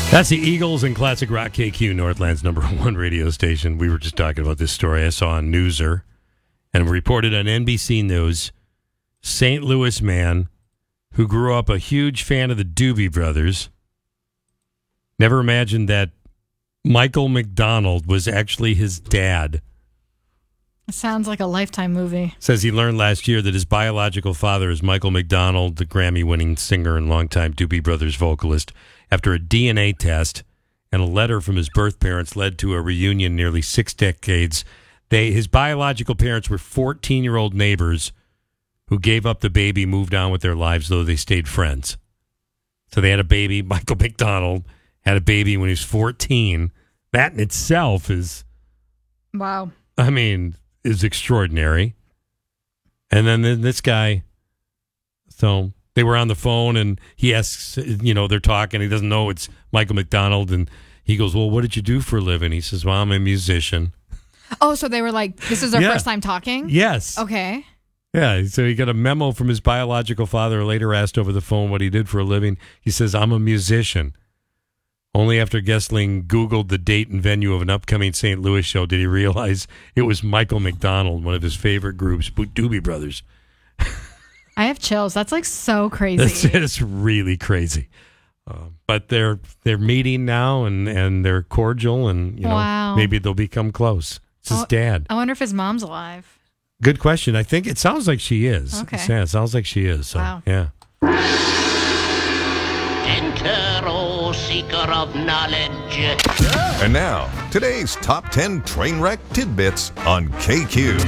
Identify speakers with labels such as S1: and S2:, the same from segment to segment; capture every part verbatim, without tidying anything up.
S1: That's the Eagles and Classic Rock K Q, Northland's number one radio station. We were just talking about this story I saw on Newser and reported on N B C News. Saint Louis man who grew up a huge fan of the Doobie Brothers never imagined that Michael McDonald was actually his dad.
S2: It sounds like a Lifetime movie.
S1: Says he learned last year that his biological father is Michael McDonald, the Grammy-winning singer and longtime Doobie Brothers vocalist. After a D N A test and a letter from his birth parents led to a reunion nearly six decades, they his biological parents were fourteen-year-old neighbors who gave up the baby, moved on with their lives, though they stayed friends. So they had a baby. Michael McDonald had a baby when he was fourteen. That in itself is,
S2: wow.
S1: I mean, is extraordinary. And then this guy, so they were on the phone and he asks, you know, they're talking. He doesn't know it's Michael McDonald. And he goes, well, what did you do for a living? He says, well, I'm a musician.
S2: Oh, so they were like, this is our
S1: Yeah.
S2: first time talking?
S1: Yes.
S2: Okay.
S1: Yeah. So he got a memo from his biological father, later asked over the phone what he did for a living. He says, I'm a musician. Only after Gessling Googled the date and venue of an upcoming Saint Louis show did he realize it was Michael McDonald, one of his favorite groups, Doobie Brothers.
S2: I have chills. That's like so crazy.
S1: It's, it's really crazy. Uh, but they're they're meeting now and, and they're cordial and you know
S2: Wow.
S1: maybe they'll become close. It's his
S2: Oh,
S1: dad.
S2: I wonder if his mom's alive.
S1: Good question. I think it sounds like she is.
S2: Okay.
S1: Yeah, it sounds like she is. So,
S2: Wow.
S1: yeah.
S3: Enter, O seeker of knowledge.
S4: And now, today's top ten train wreck tidbits on K Q.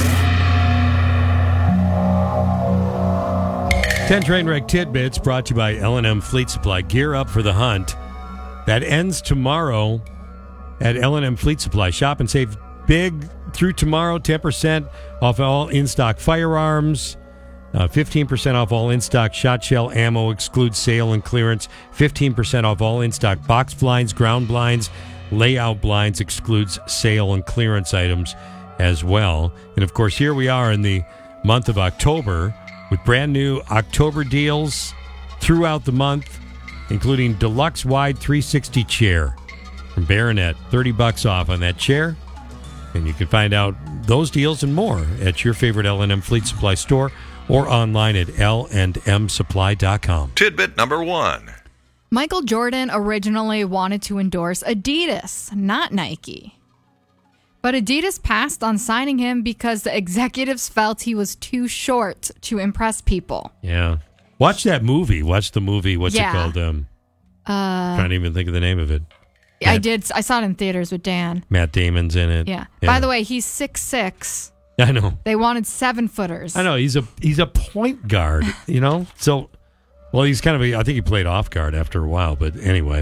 S1: ten Trainwreck Tidbits brought to you by L and M Fleet Supply. Gear up for the hunt. That ends tomorrow at L and M Fleet Supply. Shop and save big through tomorrow. ten percent off all in-stock firearms. Uh, fifteen percent off all in-stock shot shell ammo, excludes sale and clearance. fifteen percent off all in-stock box blinds, ground blinds, layout blinds, excludes sale and clearance items as well. And, of course, here we are in the month of October with brand new October deals throughout the month, including deluxe wide three sixty chair from Baronet. thirty bucks off on that chair. And you can find out those deals and more at your favorite L and M Fleet Supply store or online at L and M supply dot com.
S4: Tidbit number one.
S2: Michael Jordan originally wanted to endorse Adidas, not Nike. But Adidas passed on signing him because the executives felt he was too short to impress people.
S1: Yeah. Watch that movie. Watch the movie. What's
S2: Yeah.
S1: it called? Um,
S2: Uh,
S1: trying to even think of the name of it.
S2: I
S1: Matt-
S2: did. I saw it in theaters with Dan.
S1: Matt Damon's in it.
S2: Yeah. By the way, he's six six.
S1: I know.
S2: They wanted seven footers.
S1: I know. He's a he's a point guard, you know? So, well, he's kind of a, I think he played off guard after a while, but anyway.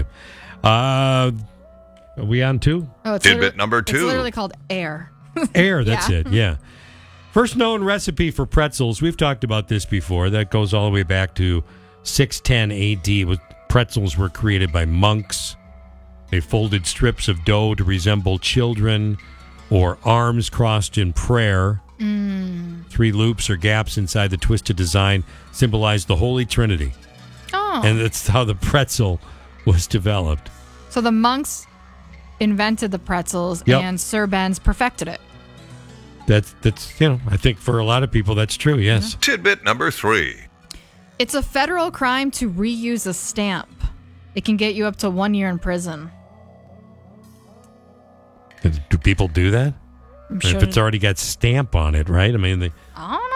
S1: Uh, are we on two?
S2: Oh, it's
S4: Tidbit
S2: literally-
S4: number two.
S2: It's literally called Air.
S1: Air, that's
S2: Yeah.
S1: it, yeah. First known recipe for pretzels. We've talked about this before. That goes all the way back to six ten A D. With pretzels were created by monks. They folded strips of dough to resemble children or arms crossed in prayer.
S2: Mm.
S1: Three loops or gaps inside the twisted design symbolize the Holy Trinity.
S2: Oh.
S1: And that's how the pretzel was developed.
S2: So the monks invented the pretzels
S1: Yep.
S2: and Sir Ben's perfected it.
S1: That's, that's, you know, I think for a lot of people that's true, yes.
S4: Tidbit number three.
S2: It's a federal crime to reuse a stamp. It can get you up to one year in prison.
S1: Do people do that?
S2: I'm
S1: If
S2: sure.
S1: it's already got stamp on it, right? I mean, they,
S2: I don't know.